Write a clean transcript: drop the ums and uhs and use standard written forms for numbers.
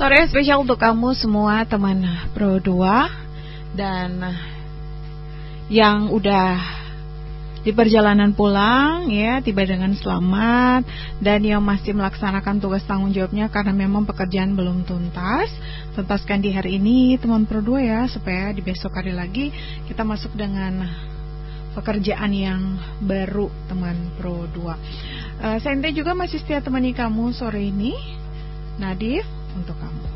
Sore spesial untuk kamu semua teman Pro 2 dan yang udah di perjalanan pulang ya, tiba dengan selamat, dan yang masih melaksanakan tugas tanggung jawabnya karena memang pekerjaan belum tuntas. Tuntaskan di hari ini teman Pro 2 ya, supaya di besok hari lagi kita masuk dengan pekerjaan yang baru teman Pro 2. Saya juga masih setia temani kamu sore ini. Nadif untuk kamu.